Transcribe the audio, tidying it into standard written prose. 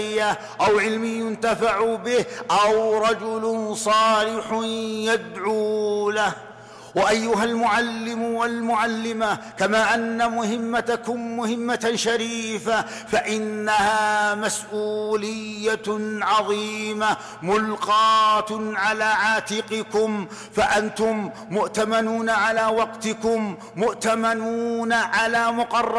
أو علم ينتفع به أو رجل صالح يدعو له. وأيها المعلم والمعلمة، كما أن مهمتكم مهمة شريفة، فإنها مسؤولية عظيمة ملقاة على عاتقكم، فأنتم مؤتمنون على وقتكم، مؤتمنون على مقرراتكم،